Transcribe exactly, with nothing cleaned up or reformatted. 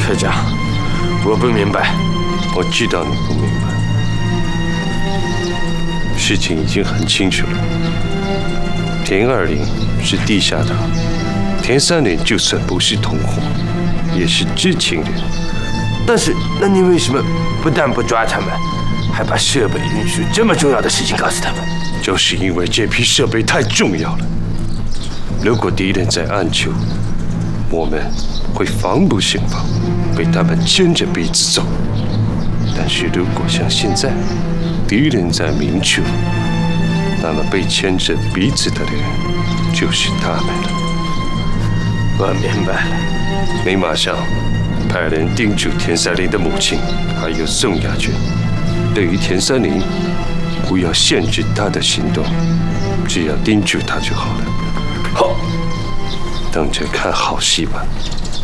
科长，我不明白。 我知道你不明白，事情已经很清楚了。田二林是地下党，田三林就算不是同伙，也是知情人。 但是，那你为什么不但不抓他们，还把设备运输这么重要的事情告诉他们？ 就是因为这批设备太重要了。如果敌人在暗处，我们会防不胜防，被他们牵着鼻子走。但是如果像现在，敌人在明处，那么被牵着鼻子的人就是他们了。 我明白了。 你马上派人叮嘱田三林的母亲，还有宋亚娟，对于田三林，不要限制他的行动，只要叮嘱他就好了。 好， 等着看好戏吧。